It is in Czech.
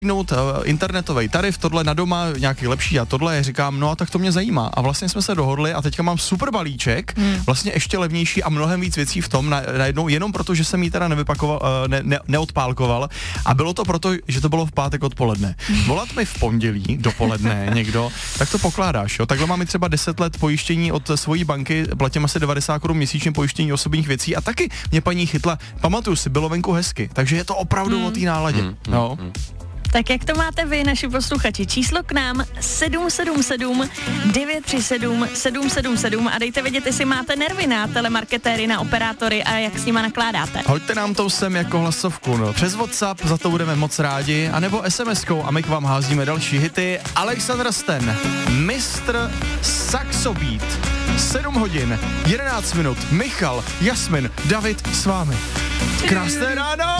internetový tarif, tohle na doma, nějaký lepší a tohle, říkám, no a tak to mě zajímá. A vlastně jsme se dohodli a teďka mám super balíček, vlastně ještě levnější a mnohem víc věcí v tom najednou, jenom proto, že jsem jí teda neodpálkoval a bylo to proto, že to bylo v pátek odpoledne. Volat mi v pondělí dopoledne někdo, tak to pokládáš, jo. Takhle máme třeba 10 let pojištění od svojí banky, platím asi 90 Kč měsíčně pojištění osobních věcí a taky mě paní chytla, pamatuju si, bylo venku hezky, takže je to opravdu o té náladě, jo. Tak jak to máte vy, naši posluchači? Číslo k nám 777 937 777 a dejte vědět, jestli máte nervy na telemarketéry, na operátory a jak s nima nakládáte. Hoďte nám to sem jako hlasovku, no. Přes WhatsApp, za to budeme moc rádi, anebo SMS-kou a my k vám házíme další hity. Alexandra Sten, Mistr Saxobeat, 7 hodin, 11 minut, Michal, Jasmin, David s vámi. Krásné ráno!